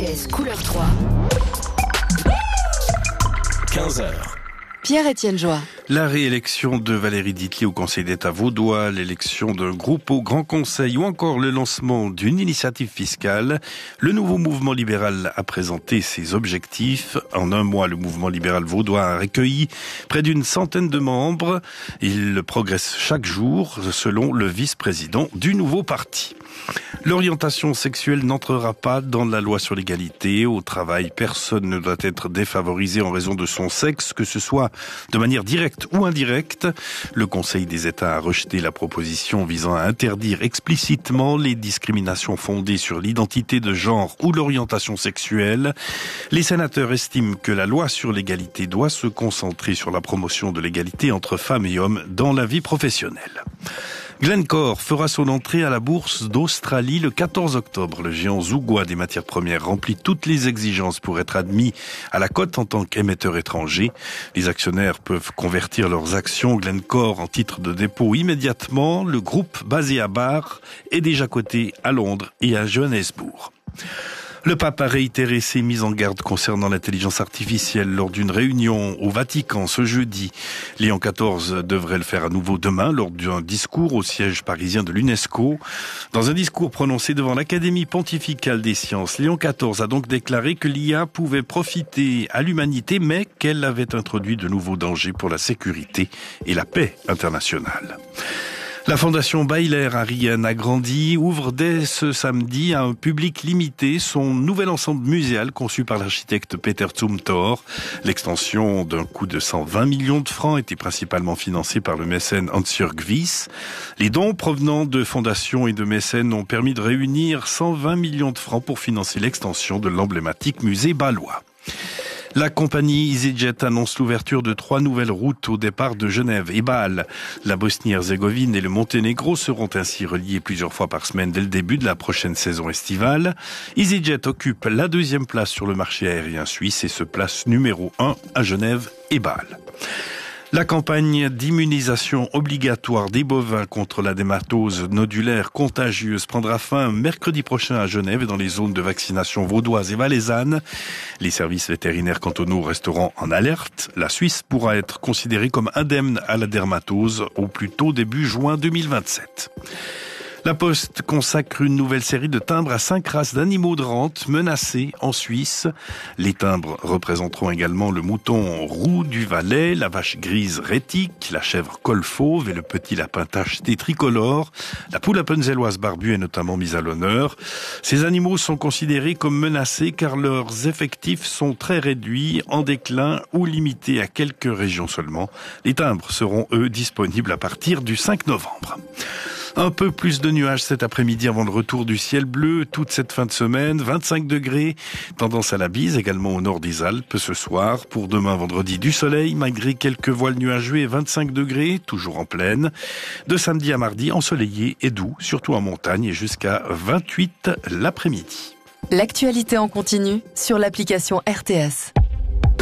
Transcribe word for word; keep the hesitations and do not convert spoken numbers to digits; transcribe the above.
S couleur trois. quinze heures. Pierre-Étienne Joie. La réélection de Valérie Ditli au Conseil d'État vaudois, l'élection d'un groupe au Grand Conseil ou encore le lancement d'une initiative fiscale, le nouveau mouvement libéral a présenté ses objectifs. En un mois, le mouvement libéral vaudois a recueilli près d'une centaine de membres. Il progresse chaque jour, selon le vice-président du nouveau parti. L'orientation sexuelle n'entrera pas dans la loi sur l'égalité. Au travail, personne ne doit être défavorisé en raison de son sexe, que ce soit de manière directe ou indirecte. Le Conseil des États a rejeté la proposition visant à interdire explicitement les discriminations fondées sur l'identité de genre ou l'orientation sexuelle. Les sénateurs estiment que la loi sur l'égalité doit se concentrer sur la promotion de l'égalité entre femmes et hommes dans la vie professionnelle. Glencore fera son entrée à la bourse d'Australie le quatorze octobre. Le géant zougois des matières premières remplit toutes les exigences pour être admis à la cote en tant qu'émetteur étranger. Les actionnaires peuvent convertir leurs actions Glencore en titres de dépôt immédiatement. Le groupe basé à Barre est déjà coté à Londres et à Johannesburg. Le pape a réitéré ses mises en garde concernant l'intelligence artificielle lors d'une réunion au Vatican ce jeudi. Léon quatorze devrait le faire à nouveau demain lors d'un discours au siège parisien de l'UNESCO. Dans un discours prononcé devant l'Académie pontificale des sciences, Léon quatorze a donc déclaré que l'I A pouvait profiter à l'humanité, mais qu'elle avait introduit de nouveaux dangers pour la sécurité et la paix internationale. La Fondation Bailey à Rienne a grandi, ouvre dès ce samedi à un public limité son nouvel ensemble muséal conçu par l'architecte Peter Zumthor. L'extension d'un coût de cent vingt millions de francs était principalement financée par le mécène Hans-Jörg Wyss. Les dons provenant de fondations et de mécènes ont permis de réunir cent vingt millions de francs pour financer l'extension de l'emblématique musée bâlois. La compagnie EasyJet annonce l'ouverture de trois nouvelles routes au départ de Genève et Bâle. La Bosnie-Herzégovine et le Monténégro seront ainsi reliés plusieurs fois par semaine dès le début de la prochaine saison estivale. EasyJet occupe la deuxième place sur le marché aérien suisse et se place numéro un à Genève et Bâle. La campagne d'immunisation obligatoire des bovins contre la dermatose nodulaire contagieuse prendra fin mercredi prochain à Genève et dans les zones de vaccination vaudoises et valaisannes. Les services vétérinaires cantonaux resteront en alerte. La Suisse pourra être considérée comme indemne à la dermatose au plus tôt début juin deux mille vingt-sept. La Poste consacre une nouvelle série de timbres à cinq races d'animaux de rente menacés en Suisse. Les timbres représenteront également le mouton roux du Valais, la vache grise rétique, la chèvre col fauve et le petit lapin tacheté tricolore. La poule appenzelloise barbue est notamment mise à l'honneur. Ces animaux sont considérés comme menacés car leurs effectifs sont très réduits, en déclin ou limités à quelques régions seulement. Les timbres seront, eux, disponibles à partir du cinq novembre. Un peu plus de nuages cet après-midi avant le retour du ciel bleu toute cette fin de semaine. vingt-cinq degrés, tendance à la bise également au nord des Alpes ce soir. Pour demain vendredi, du soleil malgré quelques voiles nuageux et vingt-cinq degrés, toujours en pleine. De samedi à mardi, ensoleillé et doux, surtout en montagne et jusqu'à vingt-huit l'après-midi. L'actualité en continu sur l'application R T S.